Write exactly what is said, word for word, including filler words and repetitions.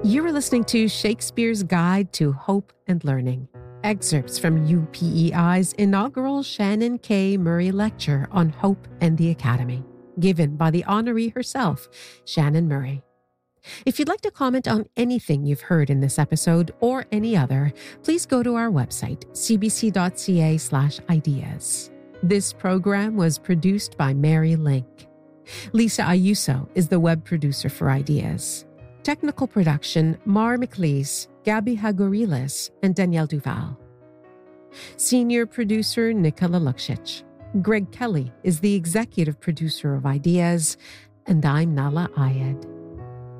You are listening to Shakespeare's Guide to Hope and Learning, excerpts from U P E I's inaugural Shannon K. Murray Lecture on Hope and the Academy, given by the honoree herself, Shannon Murray. If you'd like to comment on anything you've heard in this episode or any other, please go to our website, cbc.ca slash ideas. This program was produced by Mary Link. Lisa Ayuso is the web producer for Ideas. Technical production, Mar McLeese, Gabby Hagorilis, and Danielle Duval. Senior producer, Nicola Luksic. Greg Kelly is the executive producer of Ideas, and I'm Nala Ayed.